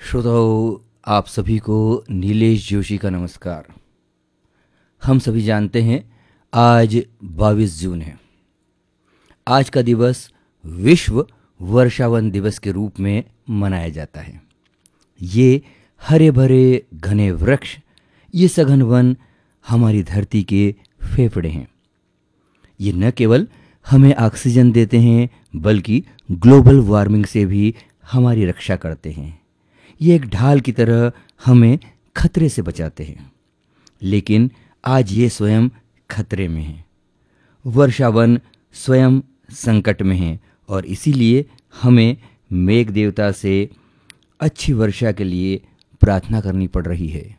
श्रोताओं, आप सभी को नीलेश जोशी का नमस्कार। हम सभी जानते हैं आज 22 जून है। आज का दिवस विश्व वर्षावन दिवस के रूप में मनाया जाता है। ये हरे भरे घने वृक्ष, ये सघन वन हमारी धरती के फेफड़े हैं। ये न केवल हमें ऑक्सीजन देते हैं बल्कि ग्लोबल वार्मिंग से भी हमारी रक्षा करते हैं। ये एक ढाल की तरह हमें खतरे से बचाते हैं, लेकिन आज ये स्वयं खतरे में है। वर्षावन स्वयं संकट में है और इसीलिए हमें मेघ देवता से अच्छी वर्षा के लिए प्रार्थना करनी पड़ रही है।